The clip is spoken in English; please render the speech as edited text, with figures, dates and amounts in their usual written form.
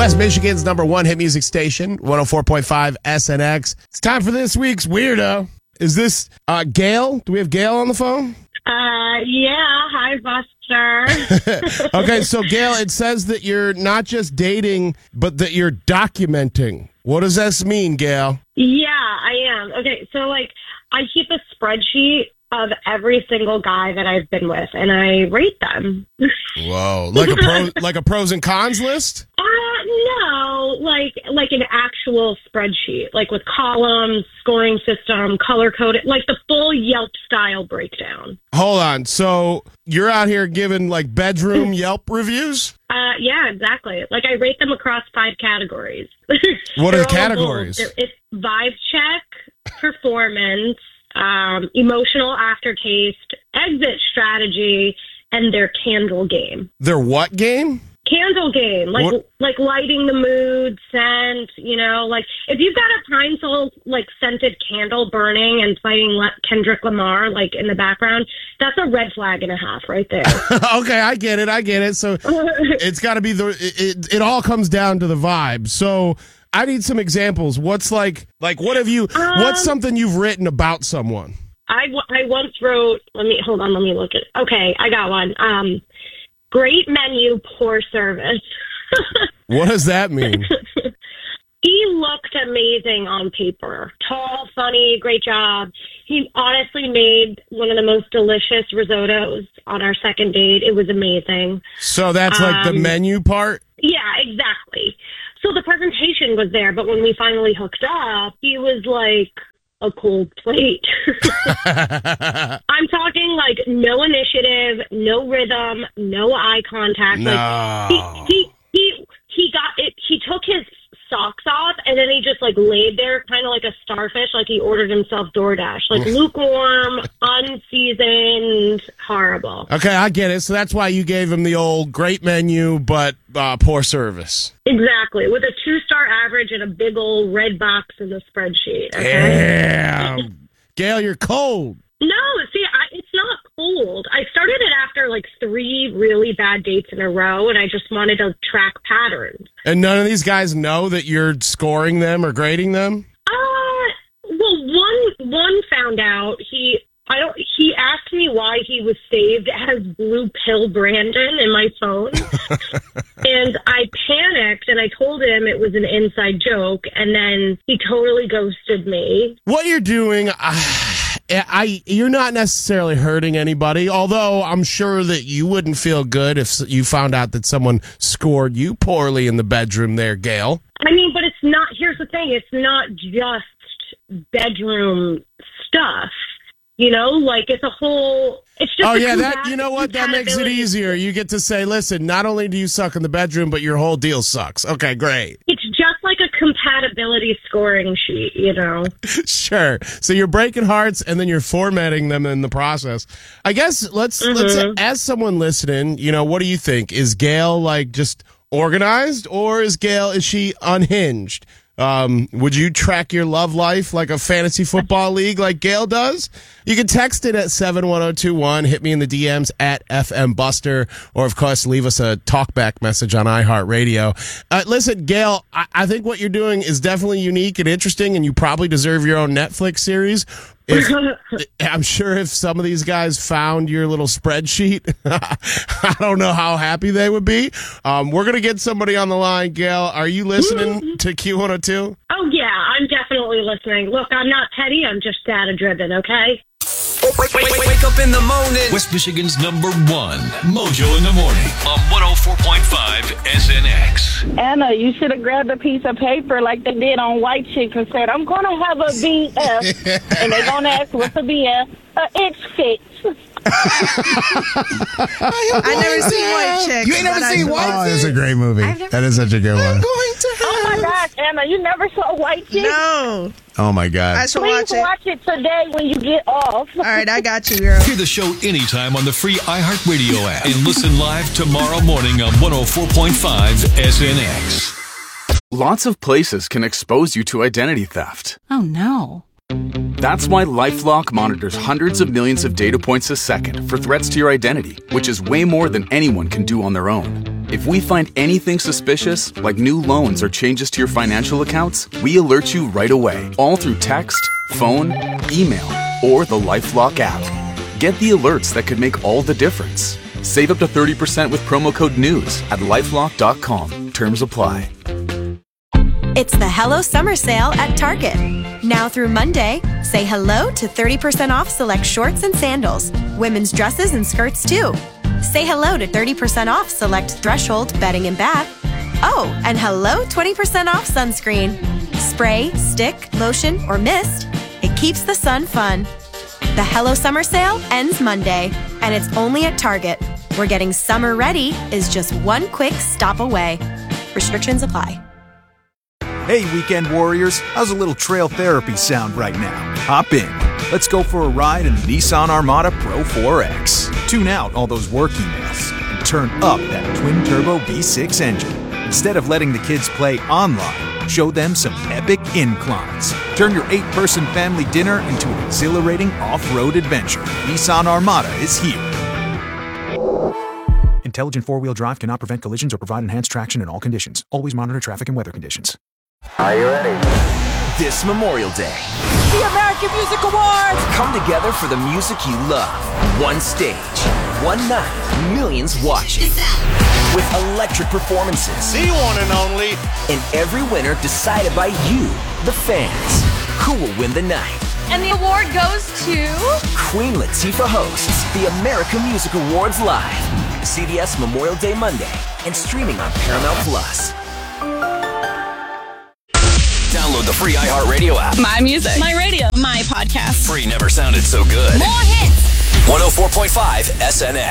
West Michigan's #1 hit music station, 104.5 SNX. It's time for this week's Weirdo. Is this Gail? Do we have Gail on the phone? Yeah. Hi, Buster. Okay, so Gail, it says that you're not just dating, but that you're documenting. What does this mean, Gail? Yeah, I am. Okay, so, I keep a spreadsheet of every single guy that I've been with, and I rate them. Whoa. Like a pros and cons list? No, like an actual spreadsheet, like with columns, scoring system, color-coded, like the full Yelp-style breakdown. Hold on. So you're out here giving, bedroom Yelp reviews? Yeah, exactly. I rate them across 5 categories. What are the categories? It's vibe check, performance, emotional aftertaste, exit strategy, and their candle game. Their what game? Candle game, like lighting the mood, scent, if you've got a Pine Sol, scented candle burning and playing Kendrick Lamar, in the background, that's a red flag and a half right there. Okay, I get it. So it's got to be it all comes down to the vibe. So I need some examples. What's what have you, what's something you've written about someone? I once wrote, let me look at, okay, I got one. Great menu, poor service. What does that mean? He looked amazing on paper. Tall, funny, great job. He honestly made one of the most delicious risottos on our second date. It was amazing. So that's the menu part? Yeah, exactly. So the presentation was there, but when we finally hooked up, he was like a cold plate. I'm talking no initiative, no rhythm, no eye contact. No. He got it. He took his socks off and then he just laid there kind of like a starfish, like he ordered himself DoorDash, lukewarm, unseasoned, horrible. Okay, I get it. So that's why you gave him the old great menu, but poor service. Exactly, with a 2-star average and a big old red box in the spreadsheet. Okay? Damn. Gail, you're cold. No, see, it's not cold. I started it after 3 really bad dates in a row, and I just wanted to track patterns. And none of these guys know that you're scoring them or grading them? Well, one found out. He asked me why he was saved as Blue Pill Brandon in my phone. And I panicked and I told him it was an inside joke, and then he totally ghosted me. What you're doing, you're not necessarily hurting anybody, although I'm sure that you wouldn't feel good if you found out that someone scored you poorly in the bedroom there, Gail. I mean, but it's not, here's the thing, it's not just bedroom stuff. It's a whole, it's just. Oh, yeah, that makes it easier. You get to say, listen, not only do you suck in the bedroom, but your whole deal sucks. Okay, great. It's just like a compatibility scoring sheet, Sure. So you're breaking hearts and then you're formatting them in the process. I guess let's as someone listening, what do you think? Is Gail just organized, or is she unhinged? Would you track your love life like a fantasy football league like Gail does? You can text it at 71021, hit me in the DMs at FM Buster, or of course leave us a talkback message on iHeartRadio. Listen, Gail, I think what you're doing is definitely unique and interesting, and you probably deserve your own Netflix series. I'm sure if some of these guys found your little spreadsheet, I don't know how happy they would be. We're going to get somebody on the line. Gail, are you listening to Q102? Oh, yeah, I'm definitely listening. Look, I'm not petty. I'm just data-driven, okay? Wake up in the morning. West Michigan's #1 Mojo in the Morning on 104.5 SNX. Anna, you should have grabbed a piece of paper like they did on White Chicks and said, I'm going to have a BF. And they're going to ask, what's a BF? Itch fix. I never seen White Chicks. You ain't never seen White Chicks? Oh, it's a great movie. That is such a good one. Oh my gosh, Anna, you never saw White Chicks? No. Oh my God. I should Please watch it today when you get off. All right, I got you, girl. Hear the show anytime on the free iHeartRadio app and listen live tomorrow morning on 104.5 SNX. Lots of places can expose you to identity theft. Oh no. That's why LifeLock monitors hundreds of millions of data points a second for threats to your identity, which is way more than anyone can do on their own. If we find anything suspicious, like new loans or changes to your financial accounts, we alert you right away, all through text, phone, email, or the LifeLock app. Get the alerts that could make all the difference. Save up to 30% with promo code NEWS at lifelock.com. Terms apply. It's the Hello Summer Sale at Target. Now through Monday, say hello to 30% off select shorts and sandals, women's dresses and skirts too. Say hello to 30% off select Threshold bedding and bath. Oh, and hello 20% off sunscreen. Spray, stick, lotion, or mist. It keeps the sun fun. The Hello Summer Sale ends Monday, and it's only at Target, where getting summer ready is just one quick stop away. Restrictions apply. Hey, weekend warriors, how's a little trail therapy sound right now? Hop in. Let's go for a ride in the Nissan Armada Pro 4X. Tune out all those work emails and turn up that twin-turbo V6 engine. Instead of letting the kids play online, show them some epic inclines. Turn your 8-person family dinner into an exhilarating off-road adventure. Nissan Armada is here. Intelligent four-wheel drive cannot prevent collisions or provide enhanced traction in all conditions. Always monitor traffic and weather conditions. Are you ready? This Memorial Day, the American Music Awards come together for the music you love. One stage, one night, millions watching. With electric performances. The one and only. And every winner decided by you, the fans. Who will win the night? And the award goes to... Queen Latifah hosts the American Music Awards live. CBS Memorial Day Monday and streaming on Paramount Plus. Download the free iHeartRadio app. My music. My radio. My podcast. Free never sounded so good. More hits. 104.5 SNX.